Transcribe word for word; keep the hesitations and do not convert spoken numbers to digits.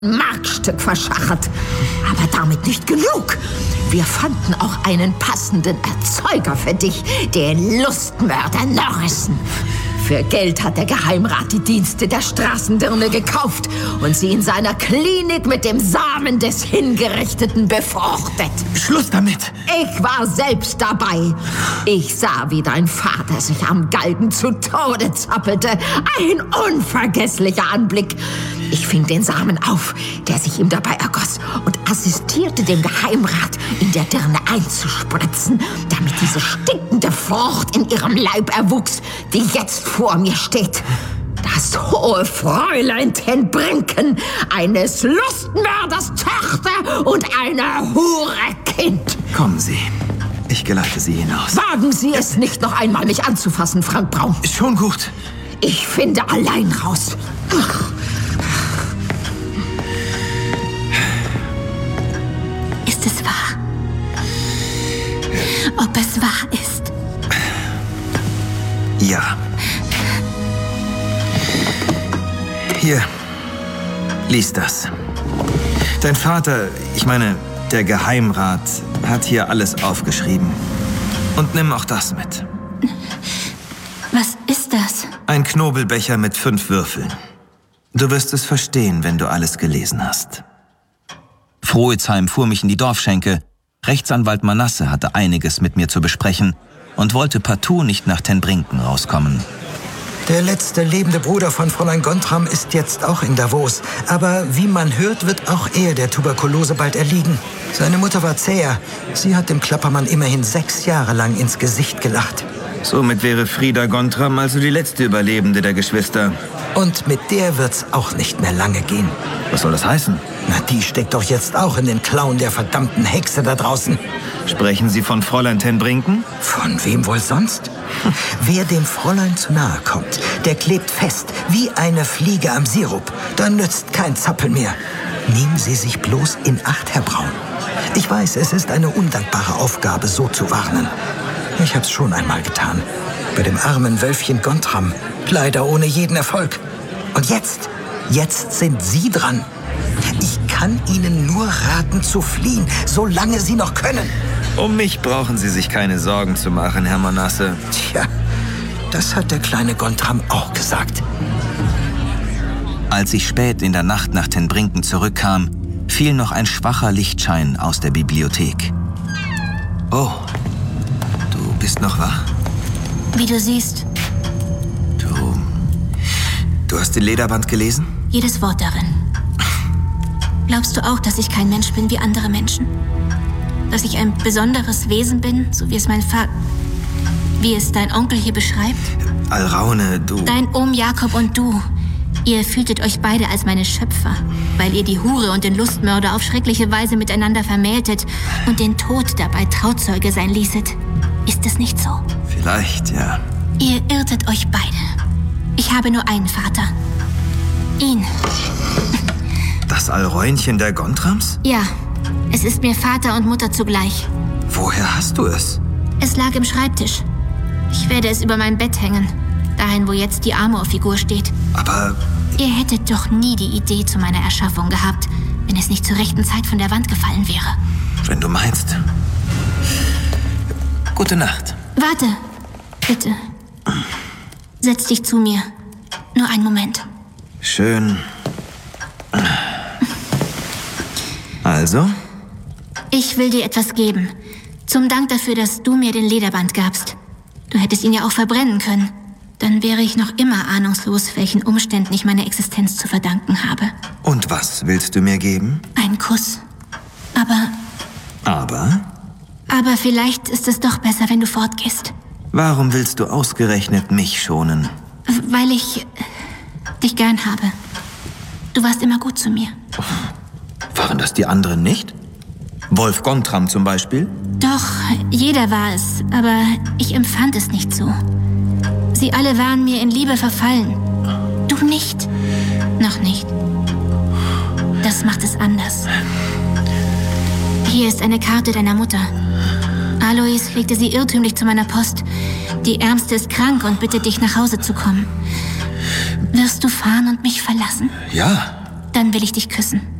Markstück verschachert. Aber damit nicht genug. Wir fanden auch einen passenden Erzeuger für dich, den Lustmörder Norrison. Für Geld hat der Geheimrat die Dienste der Straßendirne gekauft und sie in seiner Klinik mit dem Samen des Hingerichteten befruchtet. Schluss damit! Ich war selbst dabei. Ich sah, wie dein Vater sich am Galgen zu Tode zappelte. Ein unvergesslicher Anblick. Ich fing den Samen auf, der sich ihm dabei ergoss, und assistierte dem Geheimrat, in der Dirne einzuspritzen, damit diese stinkende Frucht in ihrem Leib erwuchs, die jetzt vor mir steht. Das hohe Fräulein ten Brinken, eines Lustmörders Tochter und einer Hure Kind. Kommen Sie. Ich geleite Sie hinaus. Wagen Sie es nicht noch einmal, mich anzufassen, Frank Braun. Schon gut. Ich finde allein raus. Ach. Ist es wahr? Ob es wahr ist? Ja. Hier, lies das. Dein Vater, ich meine, der Geheimrat, hat hier alles aufgeschrieben. Und nimm auch das mit. Was ist das? Ein Knobelbecher mit fünf Würfeln. Du wirst es verstehen, wenn du alles gelesen hast. Frohezheim fuhr mich in die Dorfschenke. Rechtsanwalt Manasse hatte einiges mit mir zu besprechen und wollte partout nicht nach ten Brinken rauskommen. Der letzte lebende Bruder von Fräulein Gontram ist jetzt auch in Davos. Aber wie man hört, wird auch er der Tuberkulose bald erliegen. Seine Mutter war zäher. Sie hat dem Klappermann immerhin sechs Jahre lang ins Gesicht gelacht. Somit wäre Frieda Gontram also die letzte Überlebende der Geschwister. Und mit der wird's auch nicht mehr lange gehen. Was soll das heißen? Na, die steckt doch jetzt auch in den Klauen der verdammten Hexe da draußen. Sprechen Sie von Fräulein ten Brinken? Von wem wohl sonst? Wer dem Fräulein zu nahe kommt, der klebt fest, wie eine Fliege am Sirup. Da nützt kein Zappeln mehr. Nehmen Sie sich bloß in Acht, Herr Braun. Ich weiß, es ist eine undankbare Aufgabe, so zu warnen. Ich hab's schon einmal getan. Bei dem armen Wölfchen Gontram. Leider ohne jeden Erfolg. Und jetzt, jetzt sind Sie dran. Ich kann Ihnen nur raten, zu fliehen, solange Sie noch können. Um mich brauchen Sie sich keine Sorgen zu machen, Herr Manasse. Tja, das hat der kleine Gontram auch gesagt. Als ich spät in der Nacht nach ten Brinken zurückkam, fiel noch ein schwacher Lichtschein aus der Bibliothek. Oh, du bist noch wach? Wie du siehst. Du... Du hast den Lederband gelesen? Jedes Wort darin. Glaubst du auch, dass ich kein Mensch bin wie andere Menschen? Dass ich ein besonderes Wesen bin, so wie es mein Vater... wie es dein Onkel hier beschreibt? Alraune, du... Dein Ohm Jakob und du. Ihr fühltet euch beide als meine Schöpfer, weil ihr die Hure und den Lustmörder auf schreckliche Weise miteinander vermähltet und den Tod dabei Trauzeuge sein ließet. Ist es nicht so? Vielleicht, ja. Ihr irrtet euch beide. Ich habe nur einen Vater. Ihn. Das Alräunchen der Gontrams? Ja, es ist mir Vater und Mutter zugleich. Woher hast du es? Es lag im Schreibtisch. Ich werde es über mein Bett hängen, dahin, wo jetzt die Amor-Figur steht. Aber... Ihr hättet doch nie die Idee zu meiner Erschaffung gehabt, wenn es nicht zur rechten Zeit von der Wand gefallen wäre. Wenn du meinst. Gute Nacht. Warte, bitte. Setz dich zu mir. Nur einen Moment. Schön. Also? Ich will dir etwas geben. Zum Dank dafür, dass du mir den Lederband gabst. Du hättest ihn ja auch verbrennen können. Dann wäre ich noch immer ahnungslos, welchen Umständen ich meine Existenz zu verdanken habe. Und was willst du mir geben? Einen Kuss. Aber... Aber? Aber vielleicht ist es doch besser, wenn du fortgehst. Warum willst du ausgerechnet mich schonen? Weil ich dich gern habe. Du warst immer gut zu mir. Waren das die anderen nicht? Wolf Gontram zum Beispiel? Doch, jeder war es, aber ich empfand es nicht so. Sie alle waren mir in Liebe verfallen. Du nicht. Noch nicht. Das macht es anders. Hier ist eine Karte deiner Mutter. Alois legte sie irrtümlich zu meiner Post. Die Ärmste ist krank und bittet dich, nach Hause zu kommen. Wirst du fahren und mich verlassen? Ja. Dann will ich dich küssen.